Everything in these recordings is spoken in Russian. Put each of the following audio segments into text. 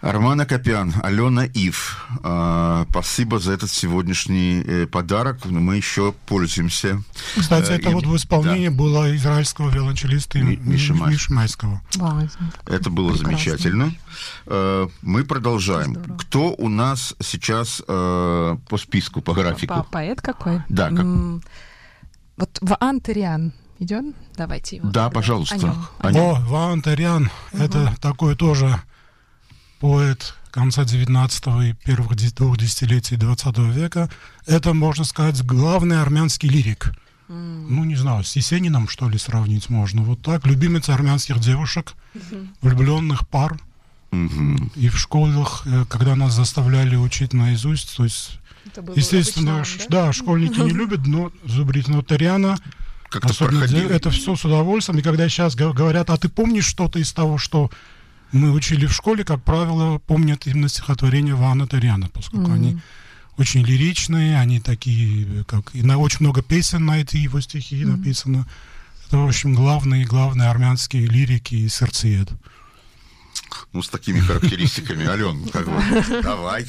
Арман Акопян, Алена Ив, спасибо за этот сегодняшний подарок. Мы еще пользуемся. Кстати, это вот в исполнении было израильского виолончелиста Миши Майского. Это было прекрасно. Замечательно. Мы продолжаем. Здорово. Кто у нас сейчас по списку, по графику? Поэт какой? Да. Вот Ваан Терян. Идем? Давайте его. Да, пожалуйста. Ваан Терян, это такой тоже поэт конца 19-го и первых двух десятилетий 20 века. Это, можно сказать, главный армянский лирик. Ну, не знаю, с Есениным, что ли, сравнить можно. Вот так, любимец армянских девушек, влюбленных пар. И в школах, когда нас заставляли учить наизусть, то есть, естественно, да, школьники не любят, но зубрить Теряна, особенно это все с удовольствием. И когда сейчас говорят, а ты помнишь что-то из того, что мы учили в школе, как правило, помнят именно стихотворения Ваана Теряна, поскольку они очень лиричные, они такие, как... И очень много песен на эти его стихи написано. Это, в общем, главные армянские лирики и сердцеед. Ну, с такими характеристиками, Ален, как бы, давай.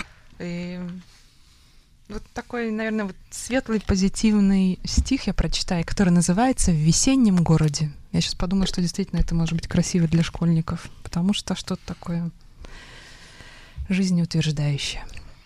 Вот такой, наверное, вот светлый, позитивный стих я прочитаю, который называется «В весеннем городе». Я сейчас подумала, что действительно это может быть красиво для школьников, потому что что-то такое жизнеутверждающее.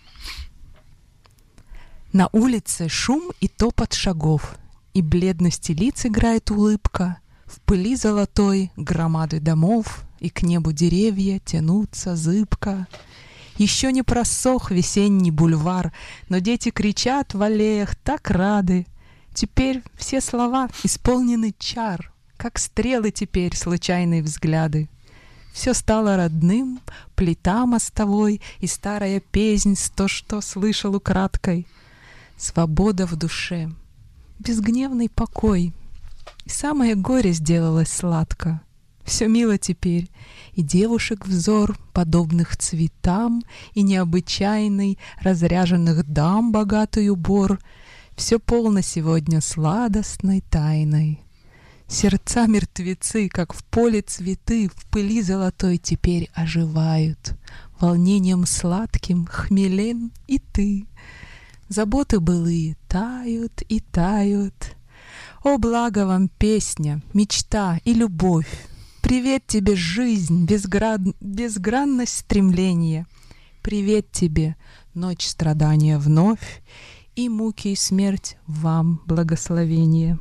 На улице шум и топот шагов, и бледности лиц играет улыбка, в пыли золотой громады домов, и к небу деревья тянутся зыбко. Еще не просох весенний бульвар, но дети кричат в аллеях так рады. Теперь все слова исполнены чар, как стрелы теперь случайные взгляды. Все стало родным, плита мостовой и старая песнь, то, что слышал украдкой. Свобода в душе, безгневный покой, и самое горе сделалось сладко. Все мило теперь, и девушек взор, подобных цветам, и необычайный, разряженных дам богатый убор. Все полно сегодня сладостной тайной. Сердца мертвецы, как в поле цветы, в пыли золотой теперь оживают. Волнением сладким хмелен и ты. Заботы былые тают и тают. О, благо вам песня, мечта и любовь! Привет тебе, жизнь, безгранность стремления. Привет тебе, ночь страдания вновь, и муки и смерть вам благословение.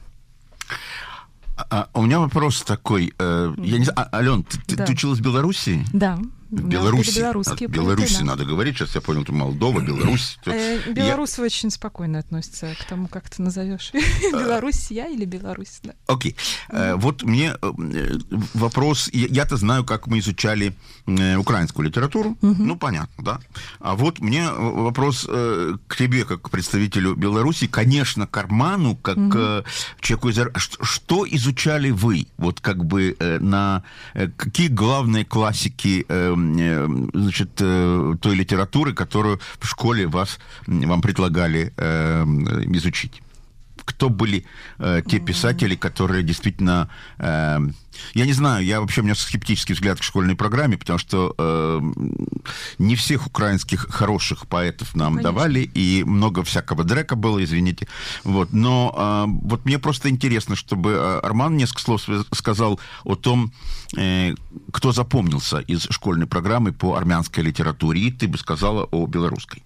У меня вопрос такой. Я не знаю, Ален, ты училась в Беларуси? Да. В Беларуси. Беларуси надо говорить. Сейчас я понял, ты Молдова, Беларусь. Белорусы очень спокойно относятся к тому, как ты назовешь. Беларусь я или Беларусь? Окей. Вот мне вопрос. Я-то знаю, как мы изучали украинскую литературу. Ну, понятно, да. А вот мне вопрос к тебе, как к представителю Беларуси. Конечно, к Арману, как к человеку из... Что изучали вы? Вот как бы на... Какие главные классики значит, той литературы, которую в школе вам предлагали изучить? Кто были те писатели, которые действительно... Я не знаю, у меня скептический взгляд к школьной программе, потому что не всех украинских хороших поэтов нам давали, и много всякого дрека было, извините. Вот. Но вот мне просто интересно, чтобы Арман несколько слов сказал о том, кто запомнился из школьной программы по армянской литературе, и ты бы сказала о белорусской.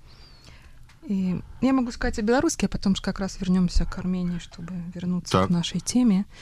И я могу сказать о белорусской, а потом как раз вернемся к Армении, чтобы вернуться к нашей теме.